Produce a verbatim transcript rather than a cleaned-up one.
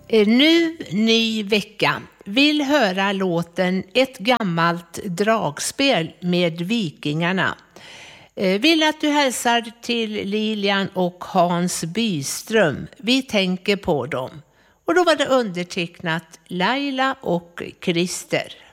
Eh, Nu, ny vecka. Vill höra låten Ett gammalt dragspel med Vikingarna. Eh, Vill att du hälsar till Lilian och Hans Byström. Vi tänker på dem. Och då var det undertecknat Laila och Christer.